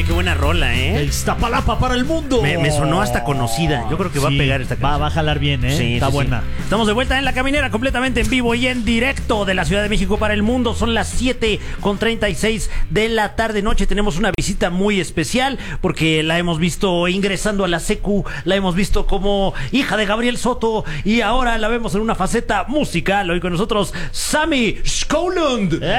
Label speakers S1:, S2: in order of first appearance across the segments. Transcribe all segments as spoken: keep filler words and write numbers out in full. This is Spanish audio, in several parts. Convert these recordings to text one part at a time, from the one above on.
S1: Oye, qué buena rola, ¿eh?
S2: Iztapalapa para el mundo.
S1: Me, me sonó hasta conocida. Yo creo que va
S2: sí,
S1: a pegar esta canción.
S2: Va, va a jalar bien, ¿eh?
S1: Sí,
S2: Está
S1: sí,
S2: buena.
S1: Sí. Estamos de vuelta en La Caminera, completamente en vivo y en directo de la Ciudad de México para el mundo. Son las siete con treinta y seis de la tarde noche. Tenemos una visita muy especial porque la hemos visto ingresando a la secu, la hemos visto como hija de Gabriel Soto y ahora la vemos en una faceta musical. Hoy con nosotros, Sammy Skoglund.
S2: ¡Eh!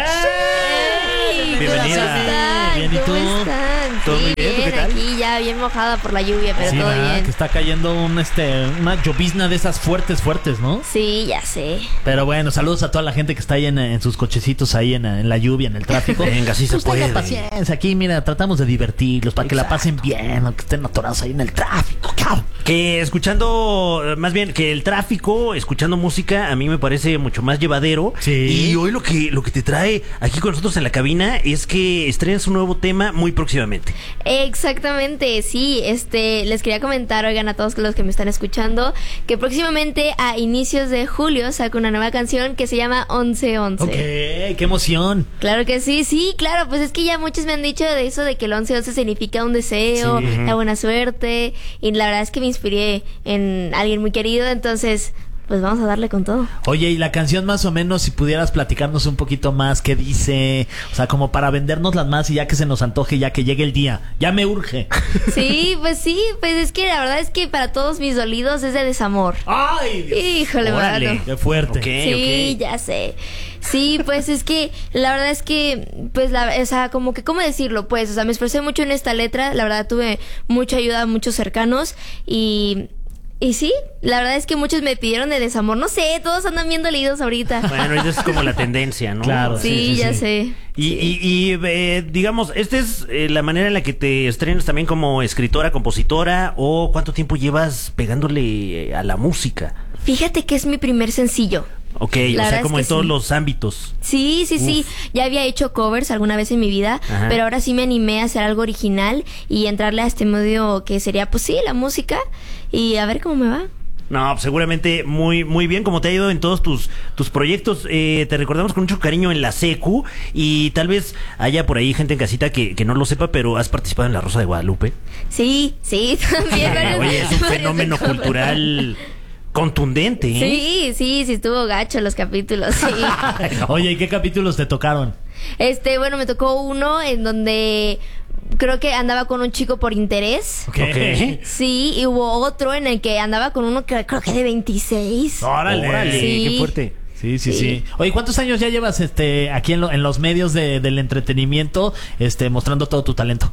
S3: ¡Hey!
S1: Bienvenida.
S3: ¿Cómo están?
S2: Bien, ¿y tú?
S3: ¿Cómo están?
S1: ¿Todo
S3: Sí,
S1: muy bien? ¿Tú qué tal?
S3: aquí ya bien mojada por la lluvia, pero
S2: Sí,
S3: todo
S2: ¿verdad?
S3: bien.
S2: Que está cayendo un, este, una llovizna de esas fuertes, fuertes, ¿no?
S3: Sí, ya sé.
S2: Pero bueno, saludos a toda la gente que está ahí en, en sus cochecitos, ahí en, en la lluvia, en el tráfico.
S1: Venga, sí se
S2: Pues tengan
S1: puede.
S2: paciencia, aquí mira, tratamos de divertirlos para que la pasen bien, no que estén atorados ahí en el tráfico, cabrón.
S1: Que escuchando, más bien que el tráfico, escuchando música, a mí me parece mucho más llevadero.
S2: Sí.
S1: Y hoy lo que, lo que te trae aquí con nosotros en la cabina es que estrenas un nuevo tema muy próximamente.
S3: Exactamente, sí. Este, les quería comentar, oigan, a todos los que me están escuchando, que próximamente a inicios de julio saco una nueva canción que se llama once once.
S2: Ok, qué emoción.
S3: Claro que sí, sí, claro, pues es que ya muchos me han dicho de eso de que el once once significa un deseo,
S1: Sí.
S3: la buena suerte, y la verdad es que me inspiré en alguien muy querido, entonces pues vamos a darle con todo.
S2: Oye, y la canción más o menos, si pudieras platicarnos un poquito más, ¿qué dice? O sea, como para vendernoslas más y ya que se nos antoje, ya que llegue el día. Ya me urge.
S3: Sí, pues sí, pues es que la verdad es que para todos mis dolidos es de desamor.
S2: ¡Ay, Dios!
S3: Híjole,
S1: Órale.
S3: mano.
S2: ¡Qué fuerte!
S1: Ok,
S3: Sí,
S1: ok.
S3: ya sé. Sí, pues es que la verdad es que, pues, la, o sea, como que, ¿cómo decirlo? Pues, o sea, me esforcé mucho en esta letra, la verdad tuve mucha ayuda de muchos cercanos y... Y sí, la verdad es que muchos me pidieron de desamor. No sé, todos andan bien dolidos ahorita.
S1: Bueno, esa es como la tendencia, ¿no?
S2: Claro,
S3: Sí,
S2: sí, sí,
S3: ya
S2: sí.
S3: sé.
S1: Y, y, y, eh, digamos, ¿esta es eh, la manera en la que te estrenas también como escritora, compositora? ¿O cuánto tiempo llevas pegándole eh, a la música?
S3: Fíjate que es mi primer sencillo.
S1: Ok,
S3: La
S1: o
S3: verdad
S1: sea,
S3: es
S1: como
S3: que
S1: en todos
S3: sí.
S1: los ámbitos.
S3: Sí, sí, sí. Ya había hecho covers alguna vez en mi vida,
S1: Ajá.
S3: pero ahora sí me animé a hacer algo original y entrarle a este medio que sería, pues sí, la música y a ver cómo me va.
S1: No, pues seguramente muy muy bien como te ha ido en todos tus tus proyectos. Eh, te recordamos con mucho cariño en la secu y tal vez haya por ahí gente en casita que, que no lo sepa, pero has participado en La Rosa de Guadalupe.
S3: Sí, sí, también. varios-
S1: Oye, es un
S3: varios
S1: fenómeno
S3: covers.
S1: cultural contundente, ¿eh?
S3: Sí, sí, sí, estuvo gacho los capítulos, sí.
S2: Oye, ¿y qué capítulos te tocaron?
S3: Este, bueno, me tocó uno en donde creo que andaba con un chico por interés.
S2: Ok.
S3: Sí, y hubo otro en el que andaba con uno que creo que de veintiséis.
S2: Órale.
S1: Órale,
S3: Sí.
S1: qué fuerte.
S2: Sí, sí, sí,
S3: Sí.
S2: Oye, ¿cuántos años ya llevas este aquí en, lo- en los medios de- del entretenimiento este mostrando todo tu talento?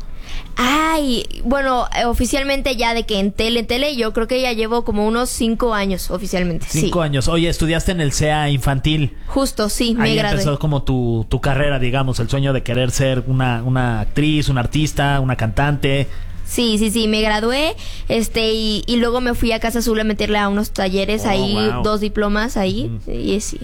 S3: Ay, bueno, eh, oficialmente ya de que en tele, en tele, yo creo que ya llevo como unos cinco años oficialmente.
S2: Cinco
S3: sí.
S2: años. Oye, estudiaste en el C E A infantil.
S3: Justo, sí, me
S2: Ahí
S3: gradué.
S2: empezó como tu, tu carrera, digamos, el sueño de querer ser una, una actriz, una artista, una cantante.
S3: Sí, sí, sí, me gradué, este, y, y luego me fui a Casa Azul a meterle a unos talleres
S1: Oh,
S3: ahí,
S1: wow.
S3: dos diplomas ahí, y sí.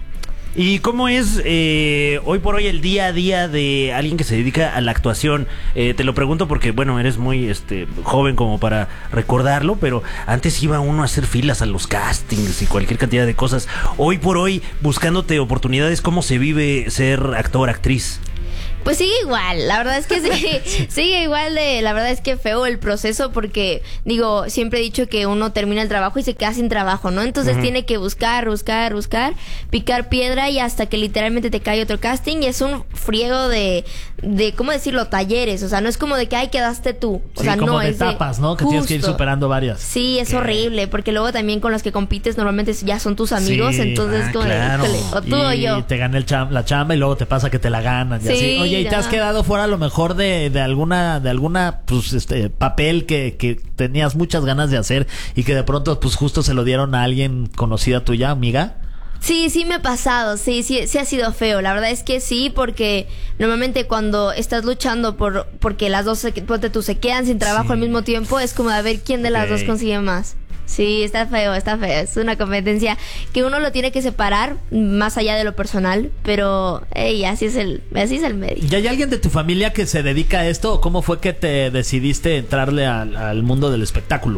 S1: ¿Y cómo es eh, hoy por hoy el día a día de alguien que se dedica a la actuación? Eh, te lo pregunto porque, bueno, eres muy este joven como para recordarlo, pero antes iba uno a hacer filas a los castings y cualquier cantidad de cosas. Hoy por hoy, buscándote oportunidades, ¿cómo se vive ser actor, actriz?
S3: Pues sigue igual, la verdad es que sí, sigue igual de, la verdad es que feo el proceso porque, digo, siempre he dicho que uno termina el trabajo y se queda sin trabajo, ¿no? Entonces tiene que buscar, buscar, buscar, picar piedra y hasta que literalmente te cae otro casting y es un friego de, de, ¿cómo decirlo? Talleres, o sea, no es como de que, ay, quedaste tú, o
S2: Sí,
S3: sea,
S2: como
S3: no,
S2: de
S3: es de
S2: etapas, ¿no? Que tienes que ir
S3: justo.
S2: superando varias.
S3: Sí, es horrible, porque luego también con los que compites normalmente ya son tus amigos,
S2: Sí,
S3: entonces
S1: ah,
S3: como de,
S1: claro.
S3: híjole, o tú o
S2: y
S3: yo.
S2: te gané el cham- la chamba y luego te pasa que te la ganan y
S3: Sí,
S2: así. Oye, ¿y te
S3: ya.
S2: has quedado fuera a lo mejor de, de alguna de alguna pues este papel que, que tenías muchas ganas de hacer y que de pronto pues justo se lo dieron a alguien conocida tuya, amiga?
S3: Sí, sí me ha pasado, sí, sí, sí ha sido feo, la verdad es que sí, porque normalmente cuando estás luchando por porque las dos, se, ponte tú, se quedan sin trabajo
S2: Sí.
S3: al mismo tiempo, es como de a ver quién de las
S1: Ok.
S3: dos consigue más. Sí, está feo, está feo, es una competencia que uno lo tiene que separar más allá de lo personal, pero hey, así es el, así es el medio.
S2: ¿Y hay alguien de tu familia que se dedica a esto o cómo fue que te decidiste entrarle al, al mundo del espectáculo?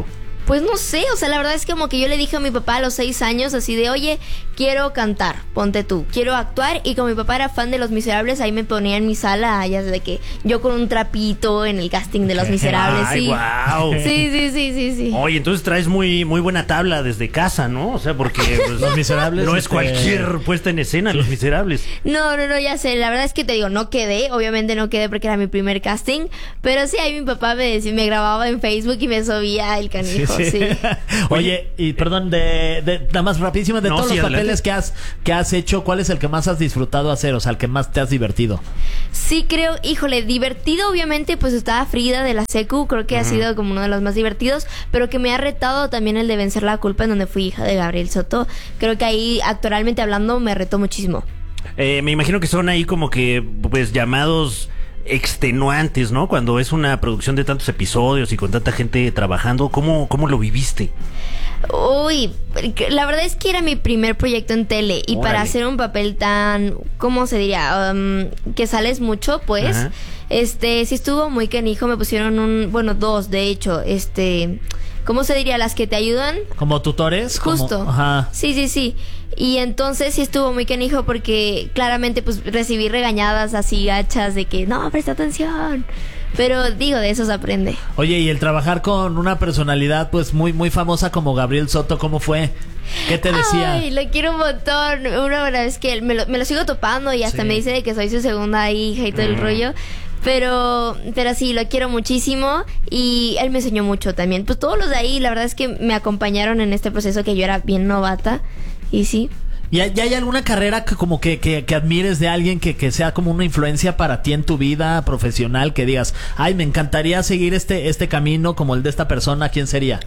S3: Pues no sé, o sea, la verdad es que como que yo le dije a mi papá a los seis años así de, oye, quiero cantar, ponte tú, quiero actuar, y como mi papá era fan de Los Miserables, ahí me ponía en mi sala, ya de que yo con un trapito en el casting de Los Miserables.
S1: Ay,
S3: sí.
S1: Wow.
S3: Sí, sí, sí, sí, sí.
S1: Oye, entonces traes muy, muy buena tabla desde casa, ¿no? O sea, porque pues,
S2: Los Miserables,
S1: no es
S2: este-
S1: cualquier puesta en escena, Los Miserables.
S3: No, no, no, ya sé, la verdad es que te digo, no quedé, obviamente no quedé porque era mi primer casting, pero sí, ahí mi papá me decía, me grababa en Facebook y me subía el canijo, sí.
S2: Oye, y perdón, de, de nada más rapidísimo, de
S1: No,
S2: todos
S1: sí,
S2: los
S1: adelante.
S2: papeles que has, que has hecho, ¿cuál es el que más has disfrutado hacer? O sea, el que más te has divertido.
S3: Sí, creo, híjole, divertido obviamente, pues estaba Frida de la Secu, creo que ha sido como uno de los más divertidos, pero que me ha retado también el de Vencer la Culpa, en donde fui hija de Gabriel Soto. Creo que ahí, actualmente hablando, me retó muchísimo.
S1: Eh, me imagino que son ahí como que, pues, llamados extenuantes, ¿no? Cuando es una producción de tantos episodios y con tanta gente trabajando, ¿cómo, cómo lo viviste?
S3: Uy, la verdad es que era mi primer proyecto en tele y
S1: Órale.
S3: para hacer un papel tan, ¿cómo se diría? Um, que sales mucho, pues,
S1: Ajá.
S3: este, sí estuvo muy canijo, me pusieron un, bueno, dos, de hecho, este, ¿cómo se diría? Las que te ayudan.
S2: ¿Como tutores? Como-
S3: Justo.
S2: Ajá.
S3: Sí, sí, sí. Y entonces sí estuvo muy canijo porque claramente pues recibí regañadas así gachas de que no, presta atención. Pero digo, de eso se aprende.
S2: Oye, y el trabajar con una personalidad pues muy muy famosa como Gabriel Soto, ¿cómo fue? ¿Qué te decía?
S3: Ay, lo quiero un montón. Una verdad es que me lo, me lo sigo topando y hasta
S2: Sí.
S3: me dice de que soy su segunda hija y todo el rollo. Pero, pero sí, lo quiero muchísimo y él me enseñó mucho también. Pues todos los de ahí, la verdad es que me acompañaron en este proceso que yo era bien novata. Y sí.
S2: ¿Y hay, y hay alguna carrera que como que, que, que admires de alguien que, que sea como una influencia para ti en tu vida profesional? Que digas, ay, me encantaría seguir este, este camino como el de esta persona. ¿Quién sería?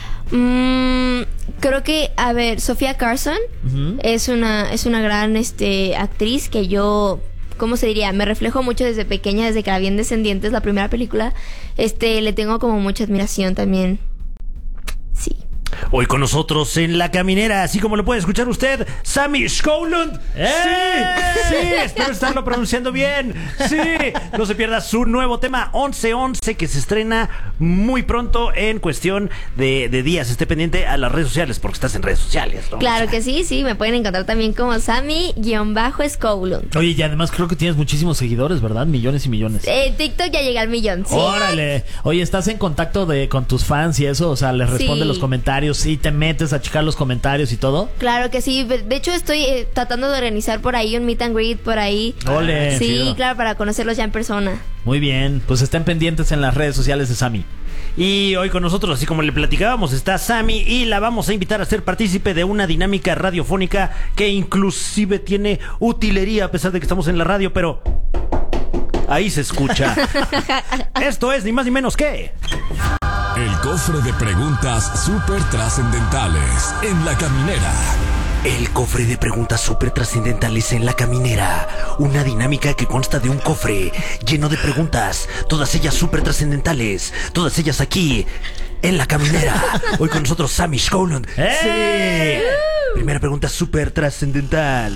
S3: Mm, creo que, a ver, Sofía Carson
S2: Ujú.
S3: es una es una gran este actriz que yo, ¿cómo se diría? Me reflejo mucho desde pequeña, desde que la vi en Descendientes, la primera película. Este, le tengo como mucha admiración también. Sí.
S1: Hoy con nosotros en La Caminera, así como lo puede escuchar usted, Sammy Skoglund.
S2: ¡Eh!
S1: Sí, sí, espero estarlo pronunciando bien. Sí, no se pierda su nuevo tema once once que se estrena muy pronto en cuestión de, de días. Esté pendiente a las redes sociales porque estás en redes sociales, ¿no?
S3: Claro que sí, sí, me pueden encontrar también como Sammy-Skoglund.
S2: Oye, y además creo que tienes muchísimos seguidores, ¿verdad? Millones y millones.
S3: Eh, TikTok ya llega al millón, sí.
S2: Órale. Oye, ¿estás en contacto de con tus fans y eso? O sea, les responde
S3: Sí.
S2: los comentarios y te metes a checar los comentarios y todo.
S3: Claro que sí. De hecho, estoy eh, tratando de organizar por ahí un meet and greet por ahí.
S2: Ole.
S3: Sí,
S2: Chido.
S3: claro, para conocerlos ya en persona.
S2: Muy bien. Pues estén pendientes en las redes sociales de Sammy.
S1: Y hoy con nosotros, así como le platicábamos, está Sammy y la vamos a invitar a ser partícipe de una dinámica radiofónica que inclusive tiene utilería a pesar de que estamos en la radio, pero ahí se escucha. Esto es ni más ni menos que...
S4: El cofre de preguntas súper trascendentales en La Caminera.
S1: El cofre de preguntas súper trascendentales en La Caminera. Una dinámica que consta de un cofre lleno de preguntas, todas ellas súper trascendentales, todas ellas aquí en La Caminera. Hoy con nosotros Sammy Skoglund.
S2: ¡Eh!
S1: Sí. Primera pregunta súper trascendental.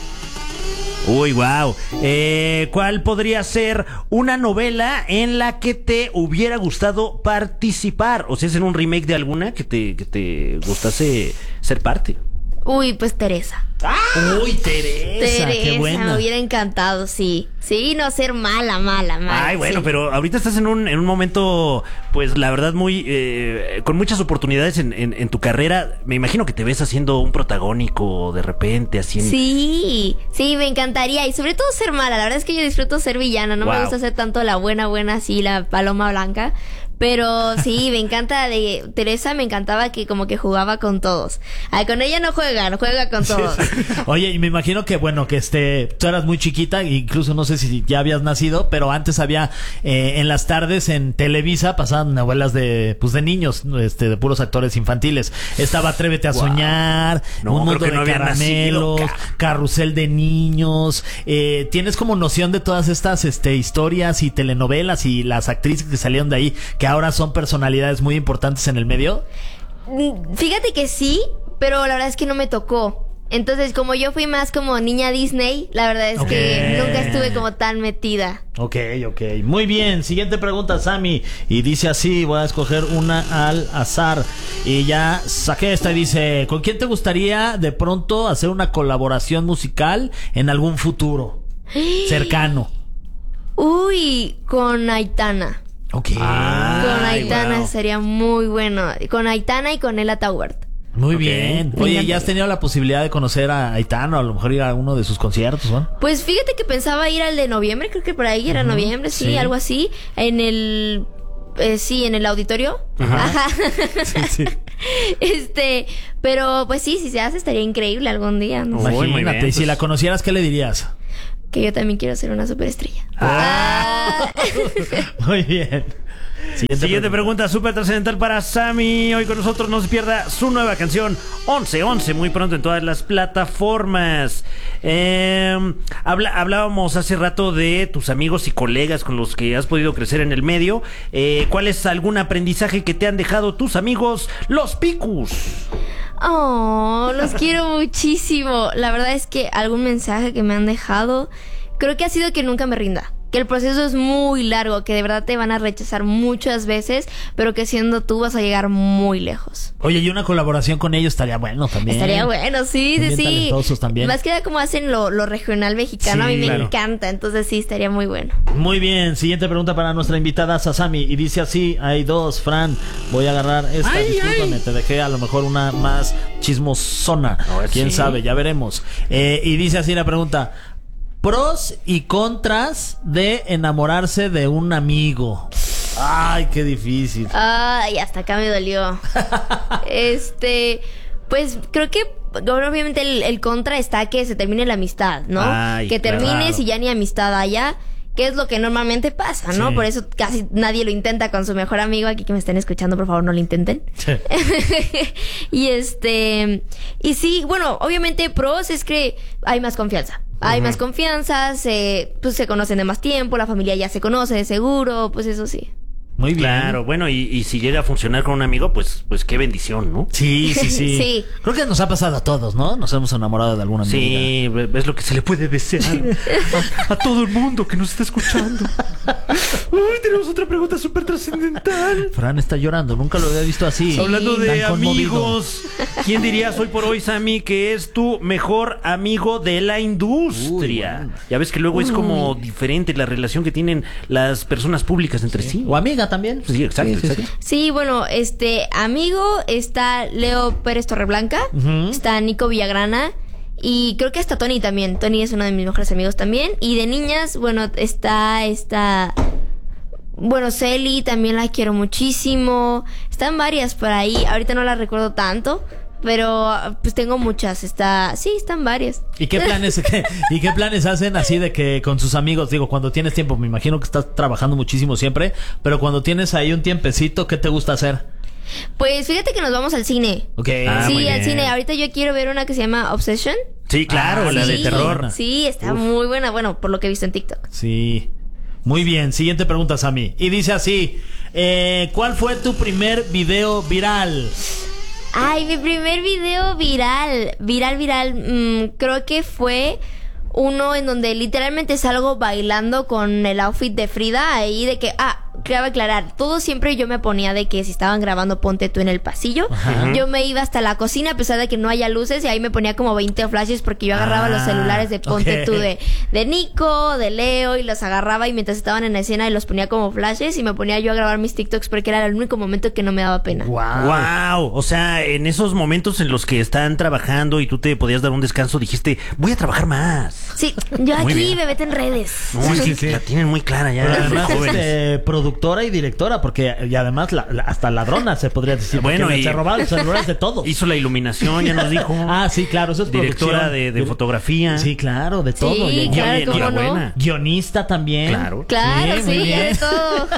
S1: Uy, wow. Eh, ¿Cuál podría ser una novela en la que te hubiera gustado participar? O si es en un remake de alguna que te, que te gustase ser parte.
S3: Uy, pues Teresa.
S2: Uy, Teresa,
S3: Teresa,
S2: qué buena.
S3: me hubiera encantado, sí. Sí, no ser mala, mala, mala.
S1: Ay, bueno,
S3: sí.
S1: pero ahorita estás en un, en un momento, pues la verdad, muy eh, con muchas oportunidades en, en, en tu carrera. Me imagino que te ves haciendo un protagónico de repente, así en...
S3: Sí, sí, me encantaría. Y sobre todo ser mala. La verdad es que yo disfruto ser villana. No
S1: Wow.
S3: me gusta ser tanto la buena, buena, así, la paloma blanca. Pero sí, me encanta de Teresa, me encantaba que como que jugaba con todos. Ay, con ella no juega, no juega con todos.
S2: Oye, y me imagino que, bueno, que este, tú eras muy chiquita, incluso no sé si ya habías nacido, pero antes había, eh, en las tardes en Televisa pasaban novelas de, pues de niños, este, de puros actores infantiles. Estaba Atrévete a
S1: Wow.
S2: soñar,
S1: No,
S2: Un
S1: creo
S2: Mundo
S1: que
S2: de
S1: no había
S2: Caramelos,
S1: nacido, ca-
S2: Carrusel de Niños. Eh, ¿tienes como noción de todas estas, este, historias y telenovelas y las actrices que salieron de ahí, que ahora son personalidades muy importantes en el medio?
S3: Mm, Fíjate que sí, pero la verdad es que no me tocó. Entonces, como yo fui más como niña Disney, la verdad es
S2: Ok.
S3: que nunca estuve como tan metida.
S2: Ok, ok. Muy bien. Siguiente pregunta, Sammy. Y dice así, voy a escoger una al azar. Y ya saqué esta y dice, ¿con quién te gustaría de pronto hacer una colaboración musical en algún futuro cercano?
S3: Uy, con Aitana.
S2: Ok.
S1: Ah.
S3: con
S1: Ay,
S3: Aitana
S1: wow.
S3: sería muy bueno. Con Aitana y con Ella Taubert.
S2: Muy
S1: Ok.
S2: bien.
S3: Me
S2: Oye,
S3: encanta.
S2: ¿ya has tenido la posibilidad de conocer a Aitana o a lo mejor ir a uno de sus conciertos, ¿no?
S3: Pues fíjate que pensaba ir al de noviembre, creo que por ahí era noviembre, sí,
S2: sí.
S3: algo así. En el... eh, sí, en el auditorio. Ajá.
S2: Sí, sí.
S3: Este, pero pues sí, si se hace estaría increíble algún día, ¿no?
S1: Uy, muy
S2: Imagínate,
S1: bien,
S2: y si
S1: pues.
S2: la conocieras, ¿qué le dirías?
S3: Que yo también quiero ser una superestrella. Ah.
S2: Muy bien. Siguiente,
S1: Siguiente pregunta súper trascendental para Sammy. Hoy con nosotros no se pierda su nueva canción once once, muy pronto en todas las plataformas. Eh, habla- hablábamos hace rato de tus amigos y colegas con los que has podido crecer en el medio. Eh, ¿Cuál es algún aprendizaje que te han dejado tus amigos, los Picus?
S3: Oh, los quiero muchísimo. La verdad es que algún mensaje que me han dejado, creo que ha sido que nunca me rinda. Que el proceso es muy largo, que de verdad te van a rechazar muchas veces, pero que siendo tú vas a llegar muy lejos.
S2: Oye, y una colaboración con ellos estaría bueno también.
S3: Estaría bueno, sí,
S2: Son
S3: sí,
S2: bien
S3: sí.
S2: talentosos también.
S3: Más que nada como hacen lo, lo regional mexicano,
S2: Sí,
S3: a mí me
S2: claro.
S3: encanta, entonces sí, estaría muy bueno.
S2: Muy bien, siguiente pregunta para nuestra invitada Sasami. Y dice así, hay dos, Fran. Voy a agarrar esta,
S1: Ay,
S2: discúlpame,
S1: ay.
S2: te dejé a lo mejor una más chismosona.
S1: A ver,
S2: Quién
S1: sí.
S2: sabe, ya veremos. Eh, y dice así la pregunta: pros y contras de enamorarse de un amigo. Ay, qué difícil.
S3: Ay, hasta acá me dolió. Este, pues creo que bueno, obviamente el, el contra está que se termine la amistad, ¿no?
S1: Ay,
S3: que
S1: claro.
S3: termines y ya ni amistad haya. Que es lo que normalmente pasa, ¿no?
S2: Sí.
S3: Por eso casi nadie lo intenta con su mejor amigo. Aquí que me estén escuchando, por favor, no lo intenten. Y este... Y sí, bueno, obviamente pros es que hay más confianza. Hay más confianza, se, pues se conocen de más tiempo, la familia ya se conoce de seguro, pues eso sí.
S2: Muy bien.
S1: Claro, bueno, y, y si llega a funcionar con un amigo, pues, pues qué bendición, ¿no?
S2: Sí, sí, sí,
S3: Sí.
S2: Creo que nos ha pasado a todos, ¿no? Nos hemos enamorado de alguna amiga.
S1: Sí, es lo que se le puede desear a, a todo el mundo que nos está escuchando. Uy, tenemos otra pregunta súper trascendental.
S2: Fran está llorando, nunca lo había visto así.
S1: Hablando de
S2: Tan conmovido.
S1: amigos, ¿quién dirías hoy por hoy, Sammy, que es tu mejor amigo de la industria?
S2: Uy, bueno.
S1: Ya ves que luego es como diferente la relación que tienen las personas públicas entre sí.
S2: O amiga también.
S1: Sí, exacto,
S2: Sí, sí,
S1: exacto.
S3: Sí, bueno, este amigo está Leo Pérez Torreblanca,
S2: Ujú.
S3: está Nico Villagrana y creo que hasta Tony también. Tony es uno de mis mejores amigos también. Y de niñas, bueno, está esta... Bueno, Celi también la quiero muchísimo. Están varias por ahí. Ahorita no las recuerdo tanto, pero pues tengo muchas. Está, sí, están varias.
S2: ¿Y qué planes qué, y qué planes hacen así de que con sus amigos? Digo, cuando tienes tiempo, me imagino que estás trabajando muchísimo siempre, pero cuando tienes ahí un tiempecito, ¿qué te gusta hacer?
S3: Pues fíjate que nos vamos al cine.
S2: Ok.
S1: Ah, muy
S3: Sí, al
S1: bien.
S3: cine. Ahorita yo quiero ver una que se llama Obsession.
S1: Sí, claro,
S2: Ah,
S1: la de
S3: Sí,
S1: terror.
S3: Sí, está muy buena. Bueno, por lo que he visto en TikTok.
S2: Sí. Muy bien, siguiente pregunta, Sammy. Y dice así, eh, ¿cuál fue tu primer video viral?
S3: Ay, mi primer video viral. Viral, viral. mm, creo que fue uno en donde literalmente salgo bailando con el outfit de Frida. Ahí de que, ah, cabe aclarar, todo siempre yo me ponía de que si estaban grabando Ponte Tú en el pasillo,
S2: Ajá.
S3: yo me iba hasta la cocina a pesar de que no haya luces y ahí me ponía como veinte flashes porque yo agarraba
S2: Ah,
S3: los celulares de Ponte
S2: ok.
S3: Tú de, de Nico, de Leo y los agarraba y mientras estaban en la escena y los ponía como flashes y me ponía yo a grabar mis TikToks porque era el único momento que no me daba pena.
S1: Wow, o sea, en esos momentos en los que están trabajando y tú te podías dar un descanso, dijiste, voy a trabajar más.
S3: Sí, yo
S1: Muy
S3: aquí
S1: bien.
S3: me vete en redes.
S1: No, es que la tienen muy clara ya,
S2: Pero
S1: los
S2: además,
S1: jóvenes.
S2: este, productora y directora, porque y además la- la- hasta ladrona se podría decir.
S1: Bueno,
S2: Bueno,
S1: y-
S2: se robaron los celulares de todos.
S1: Hizo la iluminación, ya nos dijo.
S2: Ah, sí, claro, eso es
S1: Directora
S2: producción.
S1: de, de fotografía.
S2: Sí, claro, de todo.
S3: Sí,
S2: Y-
S3: claro,
S2: y-
S3: ¿cómo no?
S1: enhorabuena.
S2: Guionista también.
S1: Claro.
S3: Claro,
S2: muy
S3: sí,
S2: bien.
S3: de todo.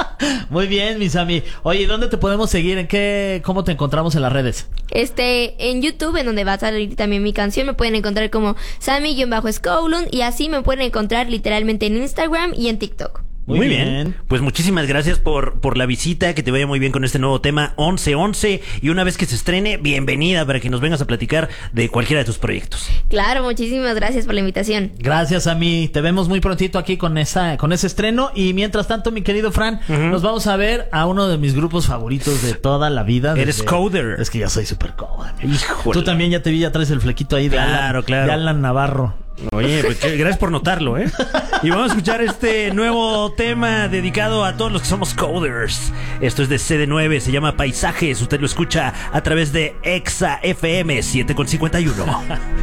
S2: Muy bien, mis amigos. Oye, ¿dónde te podemos seguir? ¿En qué? ¿Cómo te encontramos en las redes?
S3: Este, en YouTube, en donde va a salir también mi canción, me pueden encontrar como Sammy-Scoulun y así me pueden encontrar literalmente en Instagram y en TikTok.
S1: Muy,
S2: Muy
S1: bien.
S2: bien.
S1: Pues muchísimas gracias por, por la visita, que te vaya muy bien con este nuevo tema once once, y una vez que se estrene, bienvenida para que nos vengas a platicar de cualquiera de tus proyectos.
S3: Claro, muchísimas gracias por la invitación.
S2: Gracias a mí. Te vemos muy prontito aquí con esa, con ese estreno. Y mientras tanto, mi querido Fran, uh-huh. nos vamos a ver a uno de mis grupos favoritos de toda la vida.
S1: Eres
S2: desde...
S1: coder.
S2: Es que ya soy súper coder.
S1: Híjole.
S2: Tú también ya te vi, ya traes el flequito ahí de
S1: Claro,
S2: Alan,
S1: claro.
S2: de Alan Navarro.
S1: Oye, pues, gracias por notarlo, ¿eh? Y vamos a escuchar este nuevo tema dedicado a todos los que somos coders. Esto es de C D nueve, se llama Paisajes. Usted lo escucha a través de Exa F M siete con cincuenta y uno.